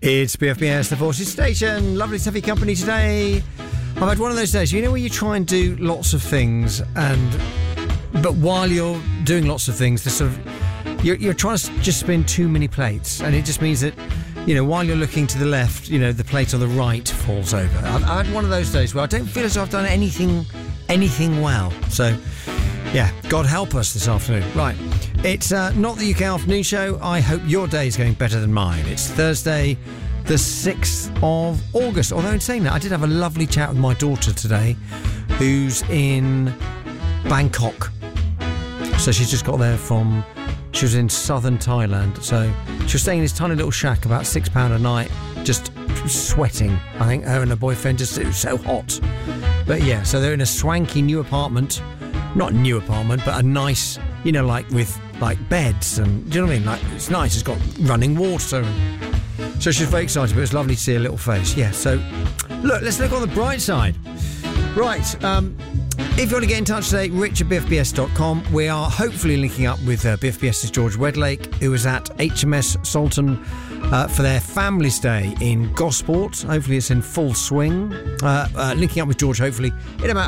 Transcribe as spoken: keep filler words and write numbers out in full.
It's B F B S, the Forces Station. Lovely to have your company today. I've had one of those days, you know, where you try and do lots of things, and but while you're doing lots of things, there's sort of you're, you're trying to just spin too many plates, and it just means that, you know, while you're looking to the left, you know, the plate on the right falls over. I've, I've had one of those days where I don't feel as though I've done anything, anything well. So, yeah, God help us this afternoon. Right. It's uh, not the U K Afternoon Show. I hope your day is going better than mine. It's Thursday, the sixth of August. Although in saying that, I did have a lovely chat with my daughter today, who's in Bangkok. So she's just got there from... She was in southern Thailand. So she was staying in this tiny little shack, about six pounds a night, just sweating. I think her and her boyfriend, just, it was so hot. But yeah, so they're in a swanky new apartment. Not a new apartment, but a nice, you know, like with... like beds, and do you know what I mean? Like, it's nice, it's got running water, and so she's very excited, but it's lovely to see her little face. Yeah, so look, let's look on the bright side. Right, um, if you want to get in touch today, rich at b f b s dot com. We are hopefully linking up with uh, BFBS's George Wedlake, who was at H M S Sultan uh, for their family stay in Gosport. Hopefully it's in full swing. Uh, uh, linking up with George, hopefully, in about